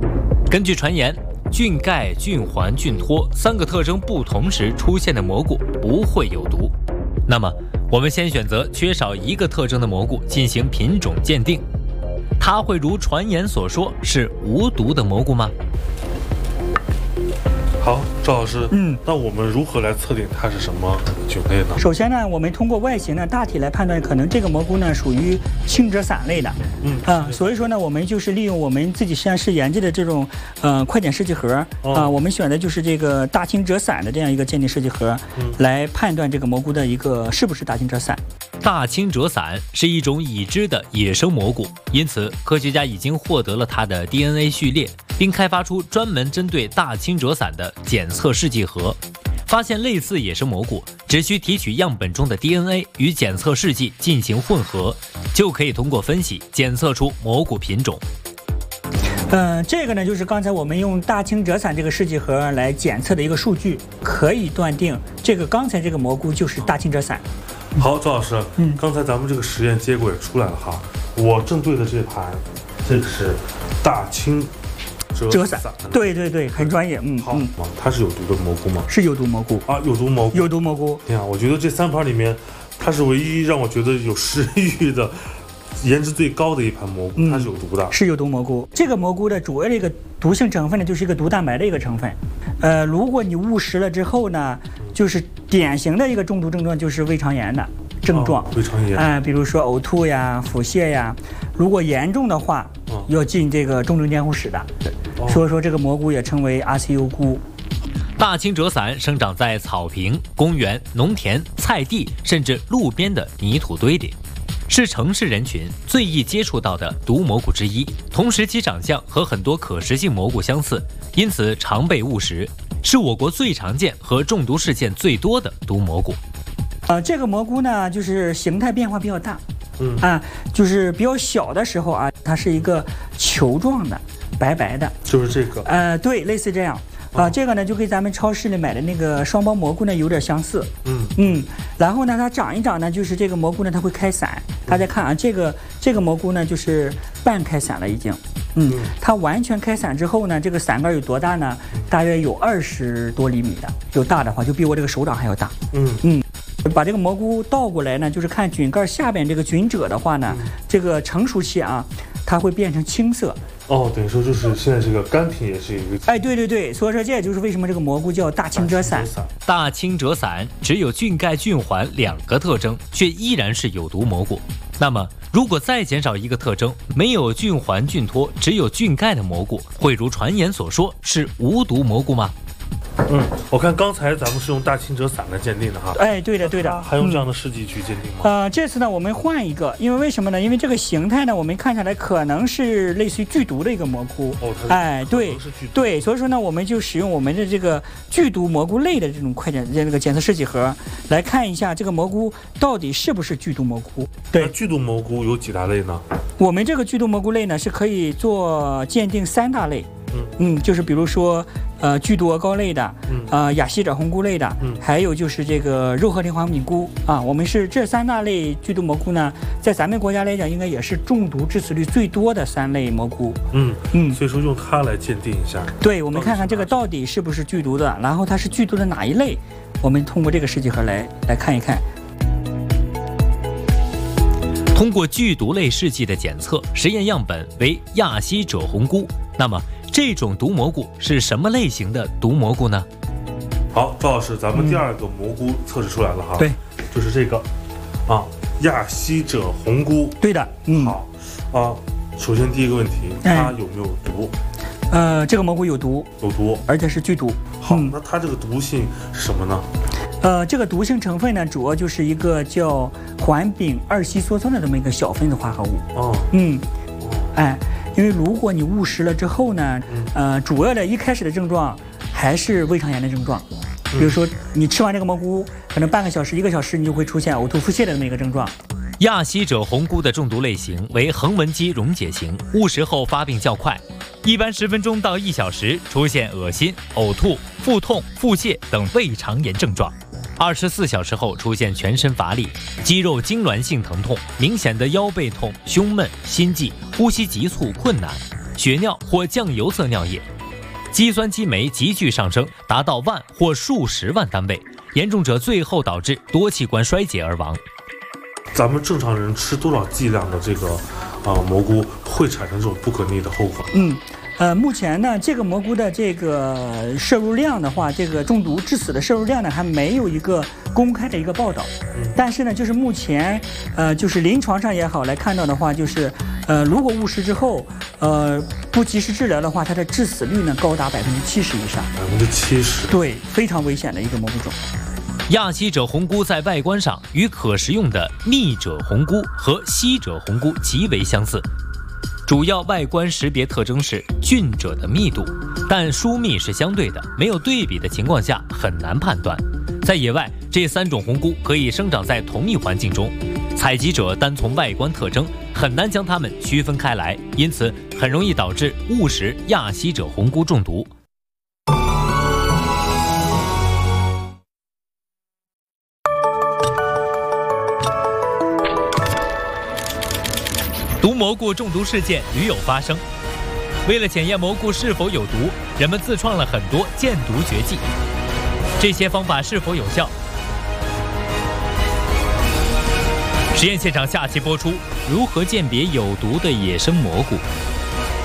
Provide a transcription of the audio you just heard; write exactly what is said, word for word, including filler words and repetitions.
根据传言，菌盖、菌环、菌脱三个特征不同时出现的蘑菇不会有毒。那么，我们先选择缺少一个特征的蘑菇进行品种鉴定，它会如传言所说是无毒的蘑菇吗？ 好，赵老师， 嗯， 那我们如何来测定它是什么菌类呢？ 首先呢，我们通过外形呢，大体来判断，可能这个蘑菇呢属于青赭伞类的， 嗯啊，所以说呢，我们就是利用我们自己实验室研制的这种呃快检试剂盒哦啊，我们选的就是这个大青赭伞的这样一个鉴定试剂盒， 嗯， 来判断这个蘑菇的一个是不是大青赭伞。 大青赭伞是一种已知的野生蘑菇，因此科学家已经获得了它的 D N A 序列，并开发出专门针对大青赭伞的检测试剂盒。发现类似野生蘑菇，只需提取样本中的 D N A 与检测试剂进行混合，就可以通过分析检测出蘑菇品种。 呃，这个呢，就是刚才我们用大青赭伞这个试剂盒来检测的一个数据，可以断定这个刚才这个蘑菇就是大青赭伞。 好，赵老师， 嗯， 刚才咱们这个实验结果也出来了哈，我正对的这盘，这个是大青赭伞， 对对对，很专业，嗯， 好， 嗯， 它是有毒的蘑菇吗？ 是有毒蘑菇啊，有毒蘑菇， 有毒蘑菇。 天啊，我觉得这三盘里面，它是唯一让我觉得有食欲的。颜值最高的一盘蘑菇，它是有毒的， 嗯、是有毒蘑菇。这个蘑菇的主要的一个毒性成分呢，就是一个毒蛋白的一个成分。呃，如果你误食了之后呢，就是典型的一个中毒症状就是胃肠炎的症状。 哦、胃肠炎， 哎、呃，比如说呕吐呀、腹泻呀。如果严重的话，哦、要进这个重症监护室的。哦、所以说，这个蘑菇也称为 R C U 菇。 大青赭伞生长在草坪、公园、农田、菜地，甚至路边的泥土堆里。是城市人群最易接触到的毒蘑菇之一，同时其长相和很多可食性蘑菇相似，因此常被误食，是我国最常见和中毒事件最多的毒蘑菇。 呃，这个蘑菇呢，就是形态变化比较大， 嗯啊，就是比较小的时候啊，它是一个球状的，白白的， 就是这个， 呃，对，类似这样。啊，这个呢就跟咱们超市里买的那个双胞蘑菇呢有点相似， 嗯嗯，然后呢它长一长呢，就是这个蘑菇呢它会开伞，大家看啊，这个这个蘑菇呢就是半开伞了已经，嗯，它完全开伞之后呢，这个伞盖有多大呢？大约有二十多厘米的，有大的话就比我这个手掌还要大， 嗯嗯。把这个蘑菇倒过来呢，就是看菌盖下边这个菌褶的话呢，嗯、这个成熟期啊，它会变成青色。 哦，等于说就是现在这个干品也是一个， 哎，对对对，所以说这也就是为什么这个蘑菇叫大青赭伞。 大青赭伞只有菌盖、菌环两个特征，却依然是有毒蘑菇。那么，如果再减少一个特征，没有菌环、菌脱，只有菌盖的蘑菇，会如传言所说是无毒蘑菇吗？ 嗯，我看刚才咱们是用大青赭伞来鉴定的哈。 哎，对的对的。 还用这样的试剂去鉴定吗？ 嗯、呃，这次呢我们换一个，因为为什么呢？因为这个形态呢，我们看起来可能是类似于剧毒的一个蘑菇。 哦，它哎，对对，所以说呢，我们就使用我们的这个剧毒蘑菇类的这种快检这个检测试剂盒，来看一下这个蘑菇到底是不是剧毒蘑菇。对， 剧毒蘑菇有几大类呢？ 我们这个剧毒蘑菇类呢是可以做鉴定三大类。 嗯嗯，就是比如说，呃，剧毒鹅膏类的， 嗯， 呃，亚希者红菇类的， 嗯， 还有就是这个肉鹤天黄米菇啊。我们是这三大类剧毒蘑菇呢，在咱们国家来讲，应该也是中毒致死率最多的三类蘑菇。 嗯嗯， 所以说用它来鉴定一下。 对，我们看看这个到底是不是剧毒的，然后它是剧毒的哪一类，我们通过这个试剂盒来来看一看。 通过剧毒类试剂的检测，实验样本为亚希者红菇。那么这种毒蘑菇是什么类型的毒蘑菇呢？ 好，赵老师，咱们第二个蘑菇测试出来了哈。 嗯、对， 就是这个，啊，亚希者红菇。 对的，嗯。 好，啊，首先第一个问题，它有没有毒？ 呃，这个蘑菇有毒， 有毒， 而且是剧毒。 好，嗯、那它这个毒性是什么呢？ 呃，这个毒性成分呢，主要就是一个叫环丙二烯羧酸的这么一个小分子化合物。 哦， 嗯，哎。因为如果你误食了之后呢，呃，主要的一开始的症状还是胃肠炎的症状，比如说你吃完这个蘑菇，可能半个小时、一个小时，你就会出现呕吐、腹泻的这么一个症状。 亚希者红菇的中毒类型为横纹肌溶解型，误食后发病较快，一般十分钟到一小时出现恶心、呕吐、腹痛、腹泻等胃肠炎症状。二十四小时后出现全身乏力、肌肉痉挛性疼痛、明显的腰背痛、胸闷、心悸、呼吸急促困难、 血尿或酱油色尿液，肌酸激酶急剧上升，达到万或数十万单位，严重者最后导致多器官衰竭而亡。 咱们正常人吃多少剂量的这个呃蘑菇会产生这种不可逆的后果？ 嗯。呃，目前呢，这个蘑菇的这个摄入量的话，这个中毒致死的摄入量呢，还没有一个公开的一个报道。但是呢，就是目前，呃，就是临床上也好来看到的话，就是，呃，如果误食之后，呃，不及时治疗的话，它的致死率呢高达百分之七十以上。 百分之七十。 对，非常危险的一个蘑菇种。 亚希者红菇在外观上与可食用的密者红菇和稀者红菇极为相似。主要外观识别特征是菌褶的密度，但疏密是相对的，没有对比的情况下很难判断。在野外，这三种红菇可以生长在同一环境中，采集者单从外观特征很难将它们区分开来，因此很容易导致误食亚希者红菇中毒。毒蘑菇中毒事件屡有发生，为了检验蘑菇是否有毒，人们自创了很多箭毒绝技。这些方法是否有效？实验现场下期播出，如何鉴别有毒的野生蘑菇？